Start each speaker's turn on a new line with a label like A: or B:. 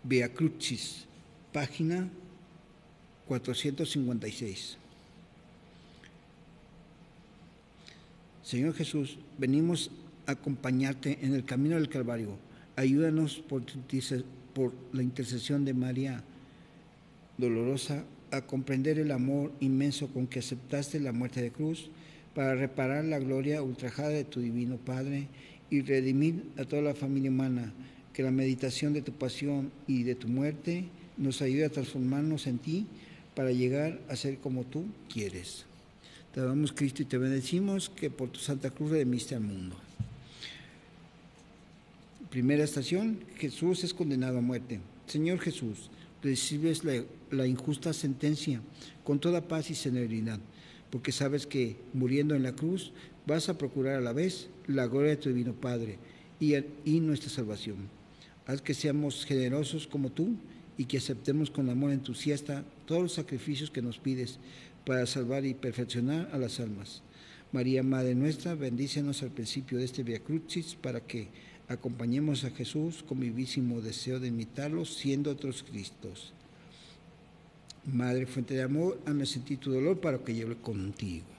A: Via Crucis, página 456. Señor Jesús, venimos a acompañarte en el camino del Calvario. Ayúdanos por la intercesión de María Dolorosa a comprender el amor inmenso con que aceptaste la muerte de cruz para reparar la gloria ultrajada de tu divino Padre y redimir a toda la familia humana. Que la meditación de tu pasión y de tu muerte nos ayude a transformarnos en ti para llegar a ser como tú quieres. Te damos, Cristo, y te bendecimos que por tu Santa Cruz redimiste al mundo. Primera estación, Jesús es condenado a muerte. Señor Jesús, recibes la injusta sentencia con toda paz y serenidad, porque sabes que, muriendo en la cruz, vas a procurar a la vez la gloria de tu divino Padre y nuestra salvación. Haz que seamos generosos como tú y que aceptemos con amor entusiasta todos los sacrificios que nos pides para salvar y perfeccionar a las almas. María, Madre nuestra, bendícenos al principio de este Via Crucis para que acompañemos a Jesús con vivísimo deseo de imitarlo, siendo otros Cristos. Madre, fuente de amor, hazme sentir tu dolor para que lleve contigo.